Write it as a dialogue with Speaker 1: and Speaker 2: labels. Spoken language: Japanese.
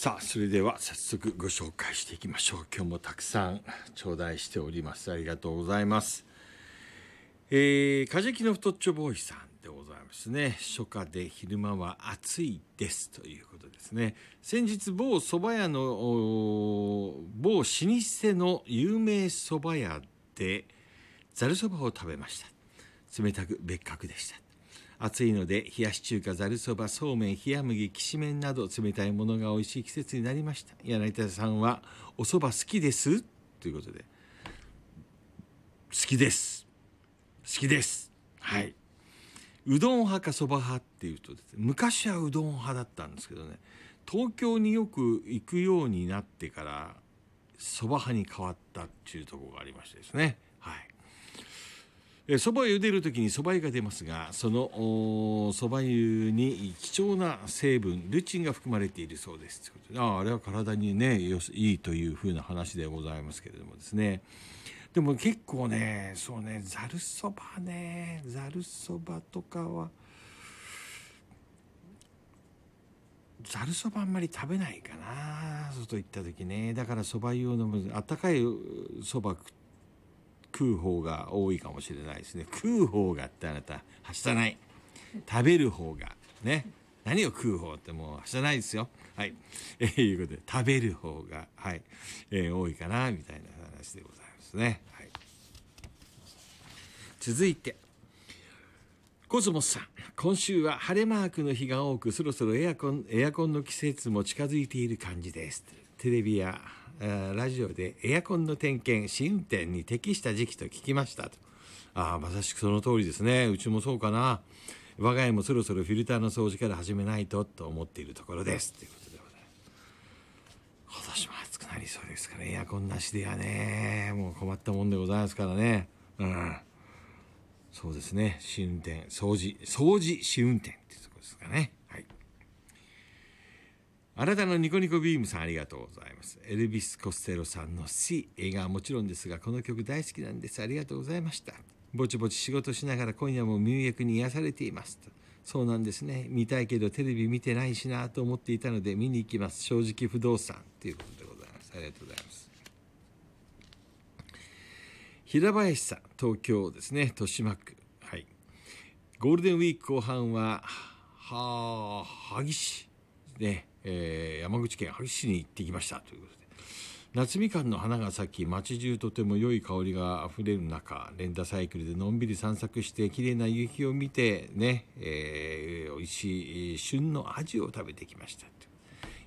Speaker 1: さあ、それでは早速ご紹介していきましょう。今日もたくさん頂戴しております。ありがとうございます。カジキの太っちょボーイさんでございますね。初夏で昼間は暑いですということですね。先日某蕎麦屋の某老舗の有名蕎麦屋でざる蕎麦を食べました。冷たく別格でした。暑いので冷やし中華、ざるそば、そうめん、冷麦、きしめんなど冷たいものが美味しい季節になりました。柳田さんはお蕎麦好きですということで、好きです。好きです。はい。うどん派か蕎麦派っていうとですね、昔はうどん派だったんですけどね、東京によく行くようになってから蕎麦派に変わったっていうところがありましてですね。はい。蕎麦を茹でるときに蕎麦湯が出ますが、その蕎麦湯に貴重な成分ルチンが含まれているそうです。ということで、あれは体にねいいというふうな話でございますけれどもですね。でも結構ね、そうね、ざる蕎麦とかはざる蕎麦あんまり食べないかな、外行った時ね。だから蕎麦湯を飲む、あったかい蕎麦食う方が多いかもしれないですね。食う方がってあなたはしたない。食べる方がね。何を食う方ってもうはしたないですよ。はい。いうことで食べる方がはい、多いかなみたいな話でございますね。はい。続いてコスモスさん、今週は晴れマークの日が多く、そろそろエアコンの季節も近づいている感じです。テレビやラジオでエアコンの点検、試運転に適した時期と聞きましたと。まさしくその通りですね。うちもそうかな。我が家もそろそろフィルターの掃除から始めないと思っているところです。ということでございます。今年も暑くなりそうですから、エアコンなしではね、もう困ったもんでございますからね。うん。そうですね。試運転、掃除、試運転っていうところですかね。はい。あなたのニコニコビームさん、ありがとうございます。エルビス・コステロさんの C 映画はもちろんですが、この曲大好きなんです。ありがとうございました。ぼちぼち仕事しながら今夜も入浴に癒されていますと。そうなんですね。見たいけどテレビ見てないしなと思っていたので見に行きます。正直不動産ということでございます。ありがとうございます。平林さん、東京ですね、豊島区。はい。ゴールデンウィーク後半は、萩市、ね、山口県萩市に行ってきましたということで。夏みかんの花が咲き、街中とても良い香りがあふれる中、レンタサイクルでのんびり散策して、綺麗な夕日を見て、ね、美味しい旬のアジを食べてきました。